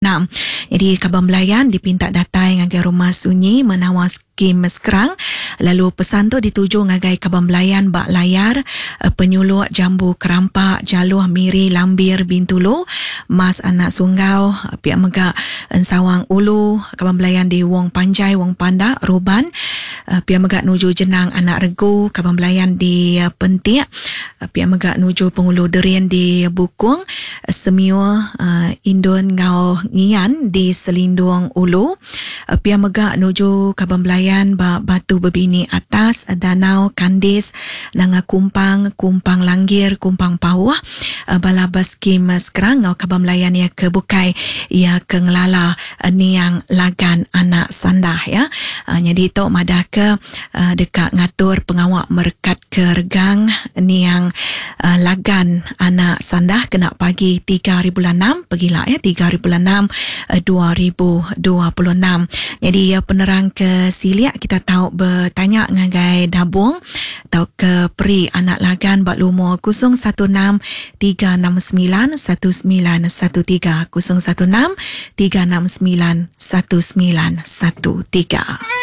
Jadi Kaban Belayan dipinta datai ngagai rumah sunyi menawar skim sekarang. Lalu pesan tu dituju ngagai Kaban Belayan bak layar penyuluh jambu kerampak jaluh miri lambir bintulu mas anak sunggau pihak megak ensawang ulu Kaban Belayan di Wong Panjai Wong Panda Ruban pihak megak nuju jenang anak regu Kaban Belayan di Pentiak pihak megak nuju pengulu derian di Bukung Semiua Indun Ngau Ngian di Selindung Ulu pihak megak nuju Kaban Belayan Batu Berbini Atas Danau Kandis Nanga Kumpang Langgir Kumpang Pawah balabas kim sekarang ngau Kaban Belayan ya ke Bukai ya ke Ngelala niang lagan anak sandah ya. Jadi tok madah ke dekat ngatur pengawak merekat ke regang niang lagan anak sandah kena pagi 3 bulan 6 pergilah ya 3 bulan 6 2026. Jadi ya penerang ke Siliak kita tahu bertanya ngagai dabung tahu ke peri anak lagan bak lumo 016 369 1913 016 369 1913.